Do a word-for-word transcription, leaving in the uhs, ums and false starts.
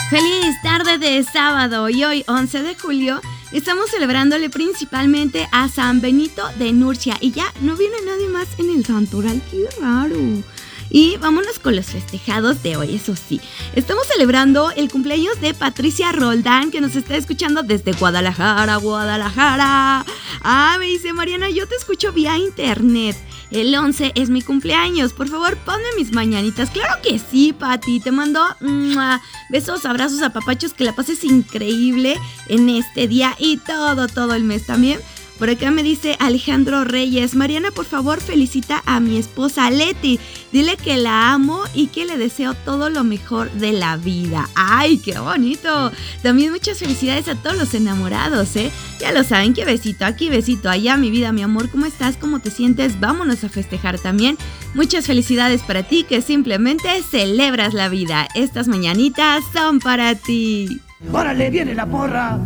Feliz tarde de sábado y hoy once de julio estamos celebrándole principalmente a San Benito de Nurcia y ya no viene nadie más en el santoral, qué raro. Y vámonos con los festejados de hoy, eso sí. Estamos celebrando el cumpleaños de Patricia Roldán, que nos está escuchando desde Guadalajara, Guadalajara. Ah, me dice Mariana, yo te escucho vía internet. El once es mi cumpleaños, por favor ponme mis mañanitas. Claro que sí, Pati, te mando ¡mua! Besos, abrazos, apapachos, que la pases increíble en este día y todo, todo el mes también. Por acá me dice Alejandro Reyes, Mariana, por favor felicita a mi esposa Leti, dile que la amo y que le deseo todo lo mejor de la vida. ¡Ay, qué bonito! También muchas felicidades a todos los enamorados, ¿eh? Ya lo saben, qué besito aquí, besito allá, mi vida, mi amor, ¿cómo estás? ¿Cómo te sientes? Vámonos a festejar también. Muchas felicidades para ti, que simplemente celebras la vida. Estas mañanitas son para ti. ¡Órale, viene la porra!